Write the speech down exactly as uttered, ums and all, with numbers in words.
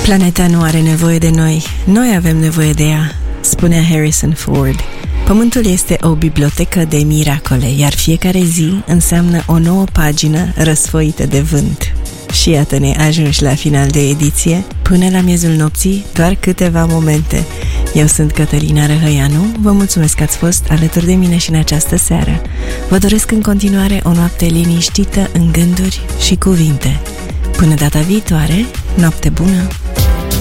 Planeta nu are nevoie de noi, noi avem nevoie de ea, spunea Harrison Ford. Pământul este o bibliotecă de miracole, iar fiecare zi înseamnă o nouă pagină răsfoită de vânt. Și iată-ne ajunși la final de ediție. Până la miezul nopții, doar câteva momente. Eu sunt Cătălina Răhăianu, vă mulțumesc că ați fost alături de mine și în această seară. Vă doresc în continuare o noapte liniștită în gânduri și cuvinte. Până data viitoare, noapte bună!